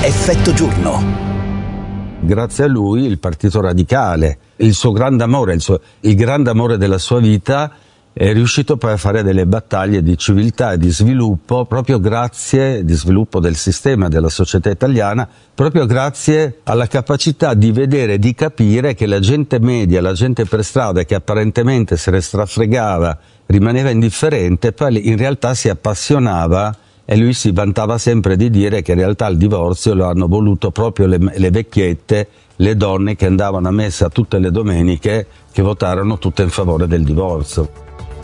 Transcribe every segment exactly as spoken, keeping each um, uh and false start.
Effetto Giorno. Grazie a lui il Partito Radicale, il suo grande amore, il, suo, il grande amore della sua vita, è riuscito poi a fare delle battaglie di civiltà e di sviluppo, proprio grazie, di sviluppo del sistema, della società italiana, proprio grazie alla capacità di vedere, di capire che la gente media, la gente per strada che apparentemente se ne strafregava, rimaneva indifferente, poi in realtà si appassionava, e lui si vantava sempre di dire che in realtà il divorzio lo hanno voluto proprio le, le vecchiette, le donne che andavano a messa tutte le domeniche, che votarono tutte in favore del divorzio.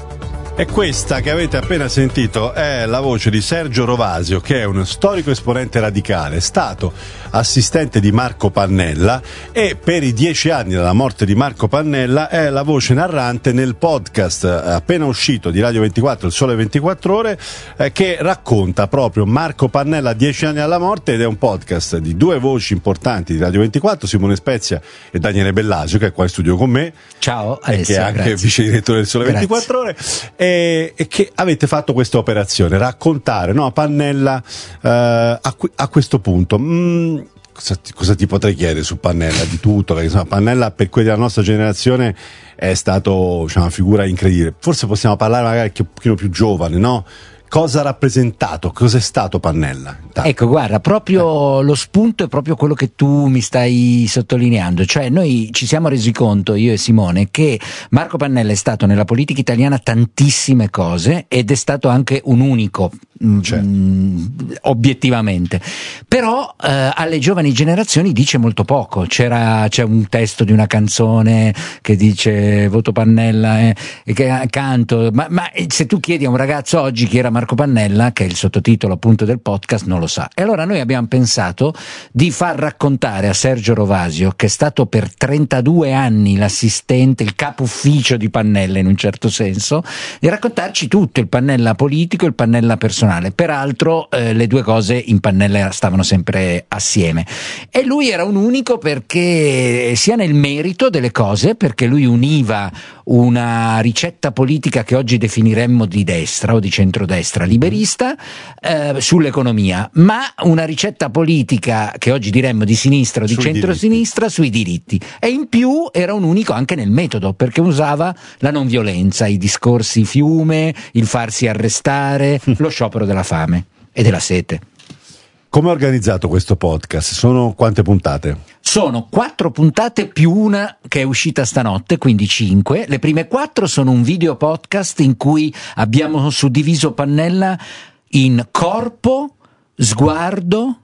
E questa che avete appena sentito è la voce di Sergio Rovasio, che è uno storico esponente radicale, è stato assistente di Marco Pannella e per i dieci anni dalla morte di Marco Pannella è la voce narrante nel podcast appena uscito di Radio ventiquattro, Il Sole ventiquattro Ore, eh, che racconta proprio Marco Pannella a dieci anni dalla morte, ed è un podcast di due voci importanti di Radio ventiquattro, Simone Spezia e Daniele Bellasio, che è qua in studio con me. Ciao che Alessio, è anche grazie. vice direttore del Sole ventiquattro Ore. E, e che avete fatto questa operazione, raccontare, no, Pannella eh, a, a questo punto. Mm, cosa, ti, cosa ti potrei chiedere su Pannella? Di tutto, perché insomma, Pannella per quelli della nostra generazione è stato, cioè, una figura incredibile. Forse possiamo parlare magari un pochino più giovane, no? Cosa ha rappresentato? Cos'è stato Pannella? Dai. Ecco, guarda, proprio lo spunto è proprio quello che tu mi stai sottolineando, cioè noi ci siamo resi conto, io e Simone, che Marco Pannella è stato nella politica italiana tantissime cose ed è stato anche un unico, certo. mh, obiettivamente, però eh, alle giovani generazioni dice molto poco. C'era, c'è un testo di una canzone che dice voto Pannella eh, e che canto, ma, ma se tu chiedi a un ragazzo oggi chi era Marco Pannella, che è il sottotitolo appunto del podcast, non lo sa. E allora noi abbiamo pensato di far raccontare a Sergio Rovasio, che è stato per trentadue anni l'assistente, il capo ufficio di Pannella in un certo senso, di raccontarci tutto, il Pannella politico e il Pannella personale. Peraltro eh, le due cose in Pannella stavano sempre assieme. E lui era un unico perché sia nel merito delle cose, perché lui univa una ricetta politica che oggi definiremmo di destra o di centrodestra liberista eh, sull'economia, ma una ricetta politica che oggi diremmo di sinistra o di centrosinistra sui diritti. E in più era un unico anche nel metodo, perché usava la non violenza, i discorsi fiume, il farsi arrestare, lo sciopero della fame e della sete. Come è organizzato questo podcast? Sono quante puntate? Sono quattro puntate più una che è uscita stanotte, quindi cinque. Le prime quattro sono un video podcast in cui abbiamo suddiviso Pannella in corpo, sguardo,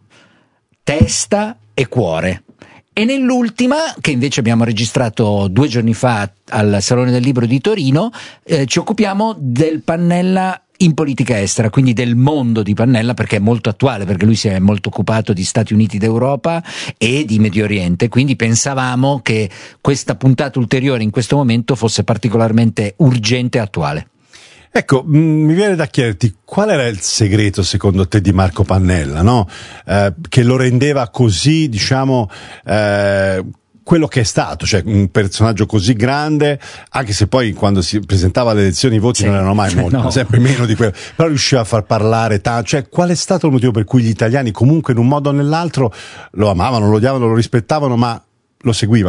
testa e cuore. E nell'ultima, che invece abbiamo registrato due giorni fa al Salone del Libro di Torino, eh, ci occupiamo del Pannella in politica estera, quindi del mondo di Pannella, perché è molto attuale, perché lui si è molto occupato di Stati Uniti d'Europa e di Medio Oriente, quindi pensavamo che questa puntata ulteriore in questo momento fosse particolarmente urgente e attuale. Ecco, mh, mi viene da chiederti qual era il segreto secondo te di Marco Pannella, no? Eh, che lo rendeva così, diciamo, eh, quello che è stato, cioè un personaggio così grande, anche se poi quando si presentava alle elezioni i voti sì, non erano mai molti, no. sempre meno di quello, però riusciva a far parlare tanto. Cioè, qual è stato il motivo per cui gli italiani comunque in un modo o nell'altro lo amavano, lo odiavano, lo rispettavano, ma lo seguivano?